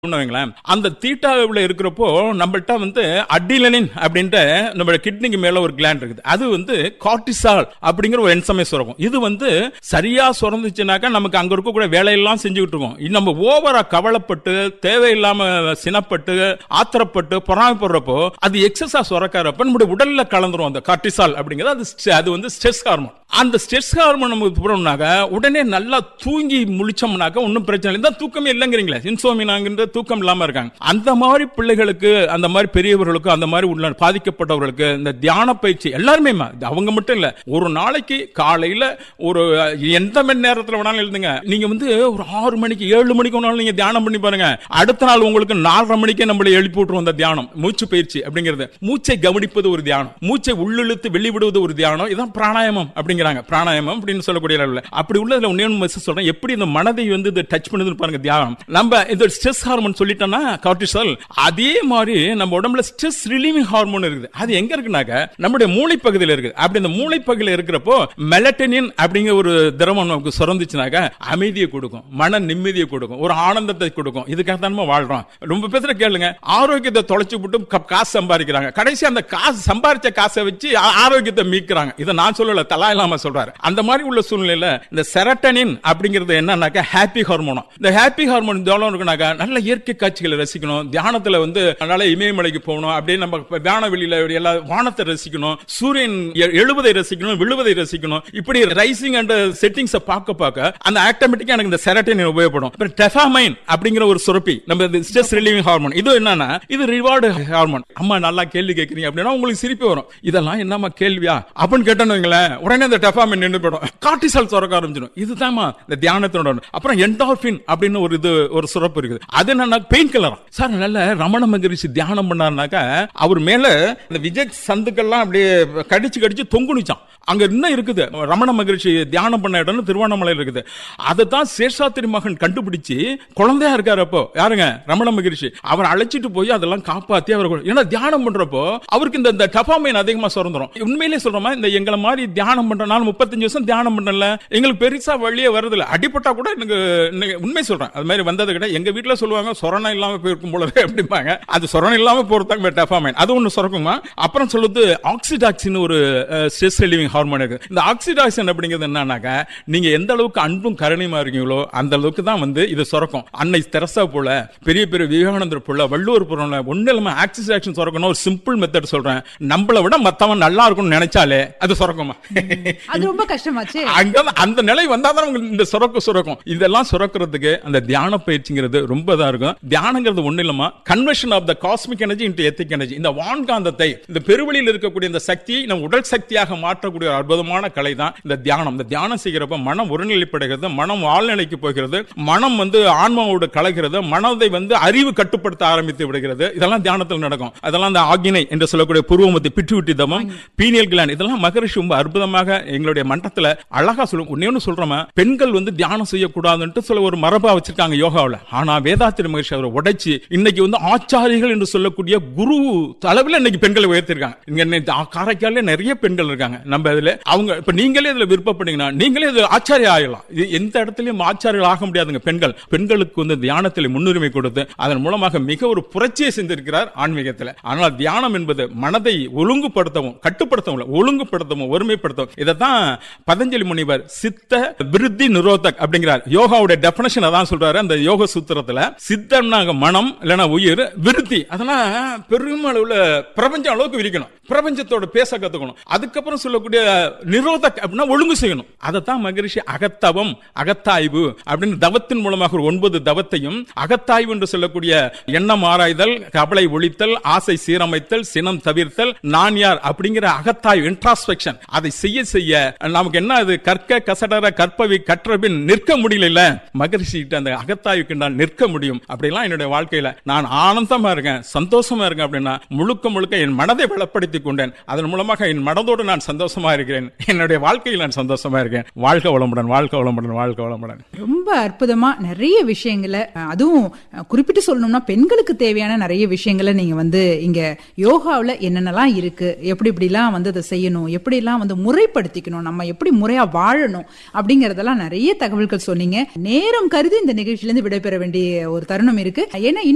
அந்த தீட்டாவில் இருக்கிறப்போ நம்மள்ட்ட வந்து அட்ரினலின் அப்படின்ற நம்ம கிட்னிக்கு மேல ஒரு கிளாண்ட் இருக்குது. அது வந்து கார்டிசால் அப்படிங்கிற ஒரு என்சைமை சுரக்கும். இது வந்து சரியா சுரந்துச்சுனாக்கா நமக்கு அங்க இருக்கக்கூடிய வேலையெல்லாம் செஞ்சுக்கிட்டு இருக்கோம். நம்ம ஓவரா கவலைப்பட்டு தேவையில்லாம சினப்பட்டு ஆத்திரப்பட்டு பொறாமைப்படுறப்போ அது எக்ஸஸா சுரக்கிறப்ப நம்முடைய உடல்ல கலந்துரும். அந்த கார்டிசால் அப்படிங்கிறது அது வந்து ஸ்ட்ரெஸ் ஹார்மோன். அந்த ஸ்ட்ரெஸ் ஹார்மோன் நமக்கு போறோம்னாக்க உடனே நல்லா தூங்கி முழிச்சோம்னாக்க ஒன்னும் பிரச்சனை இல்லை. தூக்கமே இல்லைங்கிறீங்களே, இன்சோமினாங்கிற தூக்கம் இல்லாம இருக்காங்க. அந்த மாதிரி பிள்ளைகளுக்கு, அந்த மாதிரி பெரியவர்களுக்கு, அந்த மாதிரி உள்ள பாதிக்கப்பட்டவர்களுக்கு இந்த தியான பயிற்சி எல்லாருமே அவங்க மட்டும் இல்ல, ஒரு நாளைக்கு காலையில ஒரு எந்த மணி நேரத்தில் வேணாலும் எழுதுங்க. நீங்க வந்து ஒரு 6 மணிக்கு 7 மணிக்கு வேணாலும் நீங்க தியானம் பண்ணி பாருங்க. அடுத்த நாள் உங்களுக்கு 4:30 மணிக்கே நம்மளை எழுப்பி விட்டுரும். அந்த தியானம் மூச்சு பயிற்சி அப்படிங்கிறது, மூச்சை கவனிப்பது ஒரு தியானம், மூச்சை உள்ளிழுத்து வெளிவிடுவது ஒரு தியானம். இதான் பிராணாயாமம் அப்படிங்கிறாங்க. பிராணாயாமம் அப்படின்னு சொல்லக்கூடிய அப்படி உள்ளதுல ஒண்ணு சொல்றேன், எப்படி இந்த மனதை வந்து டச் பண்ணுது பாருங்க தியானம். நம்ம இந்த ஸ்ட்ரெஸ் ஹார்மோன் சொல்லிட்டோம்னா கார்டிசால், அதே மாதிரி நம்ம உடம்புல ஸ்ட்ரெஸ் ரிலீவிங் ஹார்மோன் இருக்குது. அது எங்க இருக்குனாக்க நம்முடைய மூளை பகுதியில் இருக்குது. அப்படி இந்த மூளை பகுதியில் இருக்கிறப்போ மெலட்டனின் அப்படிங்கிற ஒரு திரவம் நமக்கு சுரந்துச்சுனாக்க அமைதியை கொடுக்கும், மன நிம்மதியை கொடுக்கும், ஒரு ஆனந்தத்தை கொடுக்கும். இதுக்காக தான் நம்ம வாழ்றோம். ரொம்ப பேசுற கேளுங்க, ஆரோக்கியத்தை தொலைச்சு விட்டு காசு சம்பாதிக்கிறாங்க. கடைசி அந்த காசு சம்பாதிச்ச காசை வச்சு ஆரோக்கியத்தை மீட்கிறாங்க. இதை நான் சொல்லல, தலாய் லாமா சொல்றாரு. அந்த மாதிரி உள்ள சூழ்நிலையில இந்த செரட்டனின் அப்படிங்கிறது என்னன்னாக்க ஹாப்பி ஹார்மோன். இந்த ஹாப்பி ஹார்மோன் எவ்வளவு இருக்குனாக்க நல்ல இயற்கை காட்சிகளை ரசிக்கணும், தியானத்துல வந்து நல்ல இமயமலைக்கு போகணும், அப்படியே நம்ம தியான வெளியில எல்லா வானத்தை ரசிக்கணும், சூரியன் எழுவதை ரசிக்கணும், விழுவதை ரசிக்கணும். இப்படி ரைசிங் அண்ட் செட்டிங்ஸ் பார்க்க அந்த ஆட்டோமேட்டிக்கா எனக்கு இந்த செரட்டனின் உபயோகப்படும். டெஃபாமைன் அப்படிங்கிற ஒரு சுரப்பி, நம்ம ஸ்ட்ரெஸ் ரிலீவிங் ஹார்மோன். இது என்னன்னா இது ரிவார்டு ஹார்மோன். அம்மா நல்லா கேள்வி கேட்கறீங்க அப்படின்னா உங்களுக்கு சிரிப்பு வரும். இதெல்லாம் என்னமா கேள்வியா அப்படின்னு கேட்டோன்னு உடனே அந்த டெஃபாமைன் நின்று போயிடும், கார்டிசால் சுரக்க ஆரம்பிச்சிடும். இதுதான் இந்த தியானத்தோட. அப்புறம் என்டார்பின் அப்படின்னு ஒரு சுரப்பு இருக்குது. அது என்னன்னா பெயின் கில்லர். சார் நல்ல ரமண மகரிஷி தியானம் பண்ணாருனாக்கா அவர் மேல இந்த விஜய் சந்துக்கள்லாம் அப்படியே கடிச்சு தொங்குனிச்சான். அங்க இன்னும் இருக்குது ரமண மகரிஷி தியானம் பண்ண இடம் திருவண்ணாமலை இருக்குது. அதை தான் சேஷாத்திரி மகன் கண்டுபிடிச்சு குழந்தையா இருக்காரு அப்போ யாருங்க ரமண மகரிஷி. அவர் அழைச்சிட்டு போய் அதெல்லாம் காப்பாத்தி அவர் ஏன்னா தியானம் பண்றப்போ அவருக்கு இந்த டெஃபாமைன் அதிகமா சுரந்துரும். உண்மையிலே சொல்றோமா, இந்த எங்களை மாதிரி தியானம் பண்றனால 35 வருஷம் தியானம் பண்ணல, எங்களுக்கு பெருசா வழியே வருதுல, அடிப்பட்டா கூட எனக்கு உண்மை சொல்றேன் அது மாதிரி வந்தது கிடையாது. எங்க வீட்டுல சொல்லுவாங்க சொரணம் இல்லாம போயிருக்கும் போல அப்படிம்பாங்க. அது சொரணம் இல்லாம போறதுக்கு டெஃபாமைன் அது ஒண்ணு சுரக்குமா. அப்புறம் சொல்லுது ஆக்சிடாக்சின் ஒரு ஸ்ட்ரெஸ் ரிலீவிங் ஹார்மோன் இருக்கு. இந்த ஆக்சிடாக்சின் அப்படிங்கிறது என்னன்னாக்கா நீங்க எந்த அளவுக்கு அன்பும் கருணையுமா இருக்கீங்களோ அந்த அளவுக்கு தான் வந்து இது சுரக்கும். அன்னை தெரசா போல, பெரிய பெரிய விவேகானந்தர் போல, வள்ளுவர் போல ஒண்ணு இல்லாம ஆக்சிடாக்சின் சுரக்கணும். ஒரு சிம்பிள் மெத்தட் சொல்றேன், நம்மளை விட மத்தவன் நல்லா இருக்கும்னு நினைச்சாலே அது சுரக்குமா. அது ரொம்ப கஷ்டமாச்சு. அந்த நிலை வந்தாதான் இந்த சுரக்கும். இதெல்லாம் சுரக்கிறதுக்கு அந்த தியான பயிற்சிங்கிறது ரொம்ப தான் இருக்கும். தியானங்கிறது ஒண்ணு இல்லமா, conversion of the cosmic energy into ethic energy. இந்த வான்காந்தத்தை, இந்த பெருவெளியில் இருக்கக்கூடிய இந்த சக்தியை நம்ம உடல் சக்தியாக மாற்றக்கூடிய ஒரு அற்புதமான கலை தான் இந்த தியானம். இந்த தியானம் செய்கிறப்ப மனம் ஒருநிலைப்படுகிறது, மனம் ஆழ்நிலைக்கு போகிறது, மனம் வந்து ஆன்மாவோடு கலக்கிறது, மனதை வந்து அறிவு கட்டுப்படுத்த ஆரம்பித்து விடுகிறது. இதெல்லாம் தியானத்தில் நடக்கும். அதெல்லாம் இந்த ஆக்னினை என்று சொல்லக்கூடிய பூர்வமத்தி பிட்யூட்டி தமம் பீனியல் கிளாண்ட், இதெல்லாம் மகரிஷி ரொம்ப அற்புதமாக எங்களுடைய மன்றத்துல அழகா சொல்லும். ஒன்னு சொல்றோமா, பெண்கள் வந்து தியானம் செய்யக்கூடாதுன்னு சொல்ல ஒரு மரபா வச்சிருக்காங்க யோகாவில். ஆனா வேதாத்திரி மகரிஷி அவரை உடைச்சு இன்னைக்கு வந்து ஆச்சாரிகள் என்று சொல்லக்கூடிய குரு அளவில் இன்னைக்கு பெண்களை உயர்த்திருக்காங்க. இங்க காரைக்கால நிறைய பெண்கள் இருக்காங்க. நம்ம இதுல அவங்க இப்ப நீங்களே இதுல விருப்பப்பட்டீங்கன்னா நீங்களே இது ஆச்சாரியம் ஆகலாம். எந்த இடத்துலயும் ஆச்சாரிகள் ஆக முடியாதுங்க. பெண்களுக்கு வந்து தியானத்தில் முன்னுரிமை கொடுத்து அதன் மூலமாக மிக ஒரு புரட்சியை செஞ்சிருக்கிறார் ஆன்மீகத்தில். ஆனால் தியானம் என்பது மனதை ஒழுங்குபடுத்தவும் கட்டுப்படுத்தவும் ஒழுங்குபடுத்தவும் ஒருமைப்படுத்தவும். இதைத்தான் பதஞ்சலி முனிவர் சித்த விருத்தி நிரோதக் அப்படிங்கிறார். யோகாவுடைய டெபினிஷன் அதான் சொல்றாரு அந்த யோக சூத்திரத்துல. சித்தம்னாக மனம் இல்லைன்னா உயிர், விருத்தி அதெல்லாம் பெருமளவுல பிரபஞ்சம் அளவுக்கு விரிக்கணும், பிரபஞ்சத்தோட பேச கத்துக்கணும். அதுக்கப்புறம் சொல்லக்கூடிய நிரோதக் அப்படின்னா ஒழுங்கு செய்யணும். அதைத்தான் மகரிஷி அகத்தவம் அகத்தாய்வு அப்படின்னு தவத்தின் மூலமாக ஒரு 9 தவத்தையும், அகத்தாய்வு என்று சொல்லக்கூடிய எண்ணம் ஆராய்தல், கவலை ஒழித்தல், ஆசை சீரமைத்தல், சினம் தவிர்த்தல், நான் யார் அப்படிங்கிற அகத்தாய்வு இன்ட்ராஸ்பெக்ஷன். அதை செய்ய நமக்கு என்ன அது கற்க கசடர கற்பவி கற்றபின் நிற்க முடியல. மகரிஷி அந்த அகத்தாய்வுக்கு நான் நிற்க முடியும். அப்படிலாம் என்னுடைய வாழ்க்கையில நான் ஆனந்தமா இருக்கேன், சந்தோஷமா இருக்கேன் அப்படின்னா முழுக்க என் மனதை பலப்படுத்திக் கொண்டேன். அதன் மூலமாக என் மனதோடு நான் சந்தோஷமா இருக்கிறேன். என்னுடைய வாழ்க்கையில் நான் சந்தோஷமா இருக்கேன். வாழ்க வளமுடன், வாழ்க வளமுடன், வாழ்க வளமுடன். ரொம்ப அற்புதமா நிறைய விஷயங்களை, அதுவும் குறிப்பிட்டு சொல்லணும்னா பெண்களுக்கு தேவையான நிறைய விஷயங்களை நீங்க வந்து இங்க யோகாவில் என்னென்னலாம் இருக்கு, எப்படிலாம் வந்து அதை செய்யணும், எப்படிலாம் வந்து முறைப்படுத்திக்கணும், நம்ம எப்படி முறையா வாழணும் அப்படிங்கறதெல்லாம் நிறைய தகவல்கள் சொன்னீங்க. நேரம் கருதி இந்த நிகழ்ச்சியிலிருந்து விடைபெற வேண்டிய ஒரு தருணம் இருக்கு. ஏன்னா